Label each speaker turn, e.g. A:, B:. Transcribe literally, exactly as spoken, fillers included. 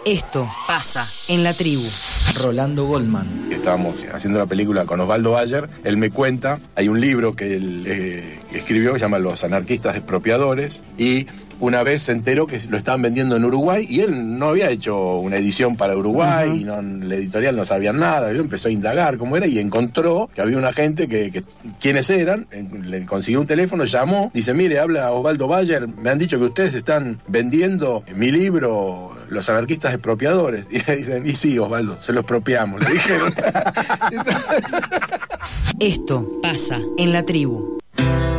A: Esto pasa en la tribu.
B: Rolando Goldman.
C: Estábamos haciendo la película con Osvaldo Bayer. Él me cuenta, hay un libro que él eh, escribió que se llama Los anarquistas expropiadores, y una vez se enteró que lo estaban vendiendo en Uruguay y él no había hecho una edición para Uruguay, uh-huh. y no, la editorial no sabía nada. Él empezó a indagar cómo era y encontró que había una gente que, que quiénes eran, le consiguió un teléfono, llamó, dice: mire, habla Osvaldo Bayer, me han dicho que ustedes están vendiendo mi libro Los anarquistas expropiadores. Y le dicen: y sí, Osvaldo, se lo expropiamos, le dijeron.
A: Esto pasa en la tribu.